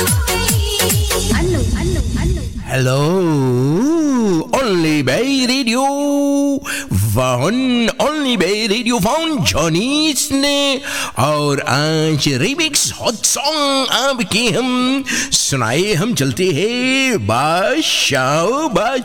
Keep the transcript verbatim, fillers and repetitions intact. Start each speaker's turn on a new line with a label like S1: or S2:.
S1: hello only by radio one only by radio one Johnny ने और आज remix hot song आपके हम सुनाए हम चलते हैं बादशाह बादशाह